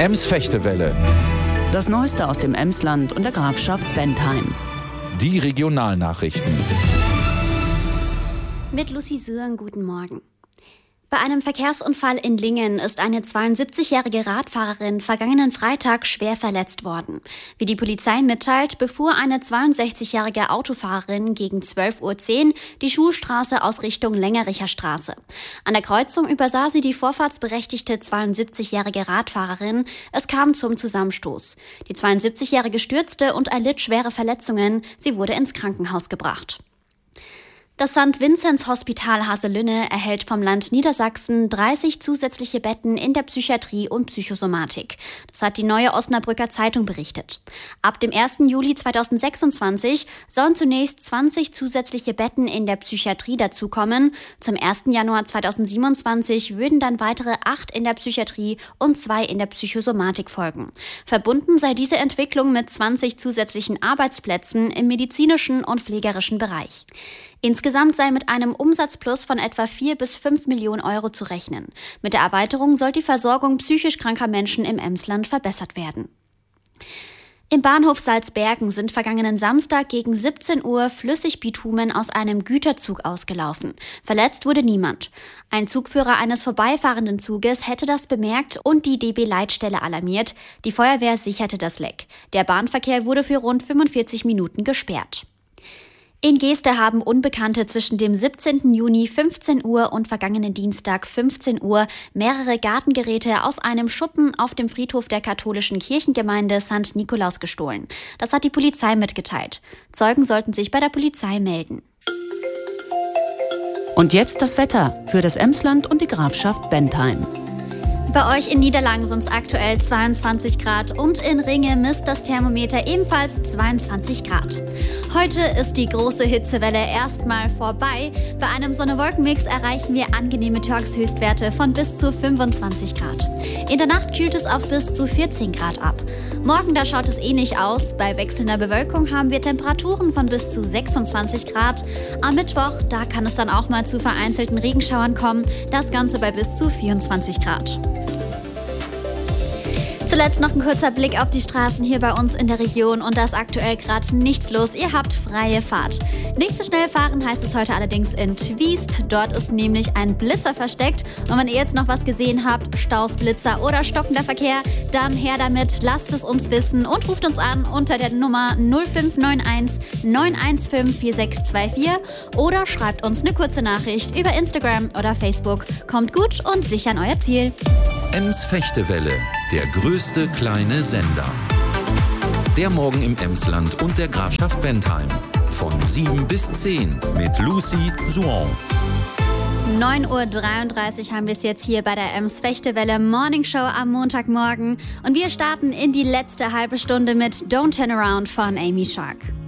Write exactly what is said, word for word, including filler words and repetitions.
Ems-Fechtewelle. Das Neueste aus dem Emsland und der Grafschaft Bentheim. Die Regionalnachrichten. Mit Lucy Sören, guten Morgen. Bei einem Verkehrsunfall in Lingen ist eine zweiundsiebzigjährige Radfahrerin vergangenen Freitag schwer verletzt worden. Wie die Polizei mitteilt, befuhr eine zweiundsechzigjährige Autofahrerin gegen zwölf Uhr zehn die Schulstraße aus Richtung Längericher Straße. An der Kreuzung übersah sie die vorfahrtsberechtigte zweiundsiebzigjährige Radfahrerin. Es kam zum Zusammenstoß. Die zweiundsiebzigjährige stürzte und erlitt schwere Verletzungen. Sie wurde ins Krankenhaus gebracht. Das Sankt Vinzenz Hospital Haselünne erhält vom Land Niedersachsen dreißig zusätzliche Betten in der Psychiatrie und Psychosomatik. Das hat die Neue Osnabrücker Zeitung berichtet. Ab dem ersten Juli zweitausendsechsundzwanzig sollen zunächst zwanzig zusätzliche Betten in der Psychiatrie dazukommen. Zum ersten Januar zweitausendsiebenundzwanzig würden dann weitere acht in der Psychiatrie und zwei in der Psychosomatik folgen. Verbunden sei diese Entwicklung mit zwanzig zusätzlichen Arbeitsplätzen im medizinischen und pflegerischen Bereich. Insgesamt sei mit einem Umsatzplus von etwa vier bis fünf Millionen Euro zu rechnen. Mit der Erweiterung soll die Versorgung psychisch kranker Menschen im Emsland verbessert werden. Im Bahnhof Salzbergen sind vergangenen Samstag gegen siebzehn Uhr Flüssigbitumen aus einem Güterzug ausgelaufen. Verletzt wurde niemand. Ein Zugführer eines vorbeifahrenden Zuges hätte das bemerkt und die D B-Leitstelle alarmiert. Die Feuerwehr sicherte das Leck. Der Bahnverkehr wurde für rund fünfundvierzig Minuten gesperrt. In Geeste haben Unbekannte zwischen dem siebzehnten Juni fünfzehn Uhr und vergangenen Dienstag fünfzehn Uhr mehrere Gartengeräte aus einem Schuppen auf dem Friedhof der katholischen Kirchengemeinde Sankt Nikolaus gestohlen. Das hat die Polizei mitgeteilt. Zeugen sollten sich bei der Polizei melden. Und jetzt das Wetter für das Emsland und die Grafschaft Bentheim. Bei euch in Niederlanden sind es aktuell zweiundzwanzig Grad und in Ringe misst das Thermometer ebenfalls zweiundzwanzig Grad. Heute ist die große Hitzewelle erstmal vorbei. Bei einem Sonne-Wolken-Mix erreichen wir angenehme Tageshöchstwerte von bis zu fünfundzwanzig Grad. In der Nacht kühlt es auf bis zu vierzehn Grad ab. Morgen, da schaut es ähnlich aus. Bei wechselnder Bewölkung haben wir Temperaturen von bis zu sechsundzwanzig Grad. Am Mittwoch, da kann es dann auch mal zu vereinzelten Regenschauern kommen. Das Ganze bei bis zu vierundzwanzig Grad. Zuletzt noch ein kurzer Blick auf die Straßen hier bei uns in der Region und da ist aktuell gerade nichts los. Ihr habt freie Fahrt. Nicht zu schnell fahren heißt es heute allerdings in Twiest. Dort ist nämlich ein Blitzer versteckt. Und wenn ihr jetzt noch was gesehen habt, Staus, Blitzer oder stockender Verkehr, dann her damit, lasst es uns wissen und ruft uns an unter der Nummer null fünf neun eins neun eins fünf vier sechs zwei vier oder schreibt uns eine kurze Nachricht über Instagram oder Facebook. Kommt gut und sicher an euer Ziel. Ems-Fechtewelle, der größte kleine Sender. Der Morgen im Emsland und der Grafschaft Bentheim. Von sieben bis zehn mit Lucy Sören. neun Uhr dreiunddreißig haben wir es jetzt hier bei der Ems-Fechtewelle Morning Show am Montagmorgen. Und wir starten in die letzte halbe Stunde mit Don't Turn Around von Amy Shark.